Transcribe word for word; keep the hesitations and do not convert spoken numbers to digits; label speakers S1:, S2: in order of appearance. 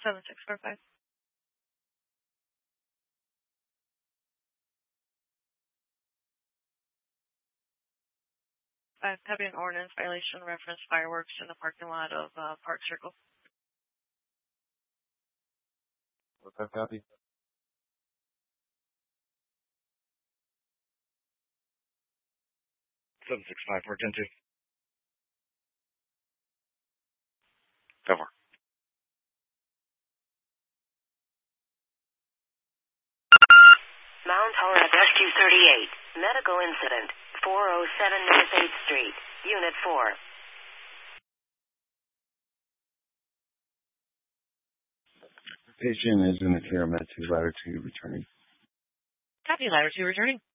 S1: seven six four five. Five, copy an ordinance violation reference fireworks in the parking lot of uh, Park Circle.
S2: Five, copy.
S3: seven six five four ten two. Cover.
S4: Mount Horace Rescue thirty-eight. Medical incident. four oh seven North eighth Street. Unit four.
S2: Patient is in the care of Med two, ladder two, returning.
S1: Copy, ladder two returning.